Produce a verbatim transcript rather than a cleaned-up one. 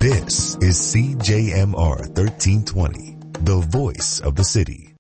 This is C J M R thirteen twenty, the voice of the city.